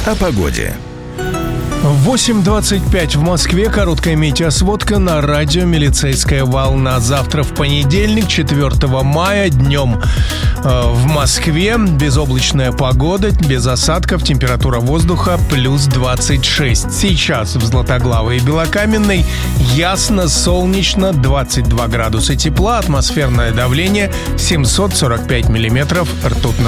О погоде. 8:25 в Москве. Короткая метеосводка на радио «Милицейская волна». Завтра в понедельник, 4 мая, днем в Москве безоблачная погода, без осадков, температура воздуха плюс 26. Сейчас в Златоглавой и Белокаменной ясно, солнечно, 22 градуса тепла, атмосферное давление 745 миллиметров ртутного